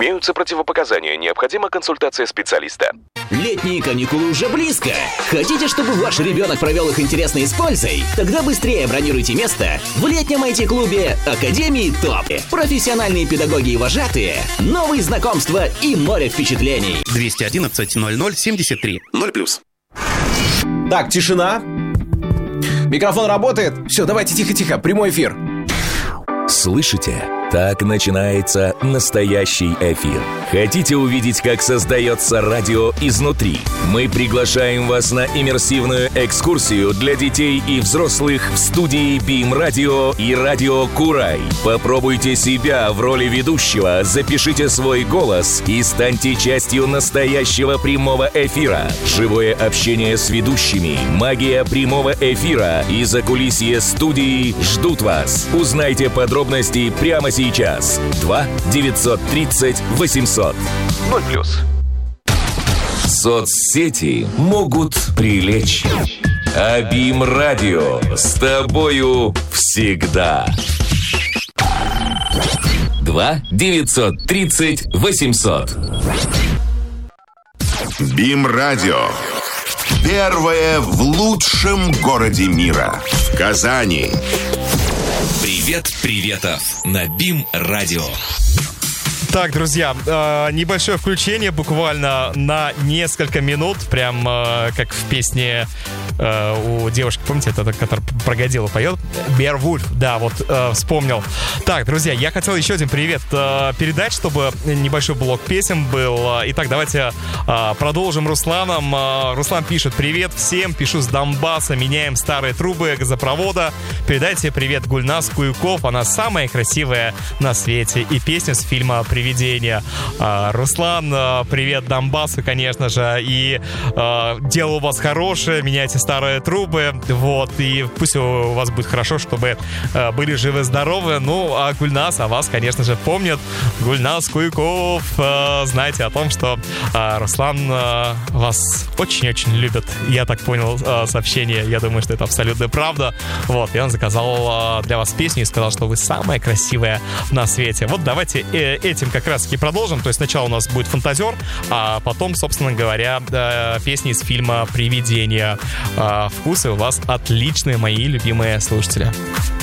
Имеются противопоказания. Необходима консультация специалиста. Летние каникулы уже близко. Хотите, чтобы ваш ребенок провел их интересно и с пользой? Тогда быстрее бронируйте место в летнем IT-клубе Академии ТОП. Профессиональные педагоги и вожатые, новые знакомства и море впечатлений. 211 00 73 0+. Так, тишина. Микрофон работает. Все, давайте тихо-тихо, прямой эфир. Слышите? Так начинается настоящий эфир. Хотите увидеть, как создается радио изнутри? Мы приглашаем вас на иммерсивную экскурсию для детей и взрослых в студии Beam Radio и Радио Курай. Попробуйте себя в роли ведущего, запишите свой голос и станьте частью настоящего прямого эфира. Живое общение с ведущими, магия прямого эфира и закулисье студии ждут вас. Узнайте подробности прямо сейчас. 2 930 800 0+. Соцсети могут прилечь. А Beam Radio с тобою всегда. 2 930 800. Beam Radio. Первое в лучшем городе мира. В Казани. Привет, приветов на Beam Radio. Так, друзья, небольшое включение буквально на несколько минут, прям как в песне у девушки, помните, это, которая про Годзиллу поет? Beowulf, да, вот вспомнил. Так, друзья, я хотел еще один привет передать, чтобы небольшой блок песен был. Итак, давайте продолжим Русланом. Руслан пишет: привет всем, пишу с Донбасса, меняем старые трубы газопровода. Передайте привет Гульназ Куюков, она самая красивая на свете. И песню с фильма «Привидение». Руслан, привет Донбассу, конечно же. И дело у вас хорошее, меняйте старые трубы. Вот, и пусть у вас будет хорошо, чтобы были живы-здоровы. Ну, а Гульназ о вас, конечно же, помнит. Гульназ Куюков, знайте о том, что Руслан вас очень-очень любит. Я так понял сообщение. Я думаю, что это абсолютно правда. Вот, и он заказал для вас песню и сказал, что вы самая красивая на свете. Вот давайте этим как раз-таки продолжим. То есть сначала у нас будет «Фантазер», а потом, собственно говоря, песни из фильма «Привидение». Вкусы у вас отличные, мои любимые слушатели.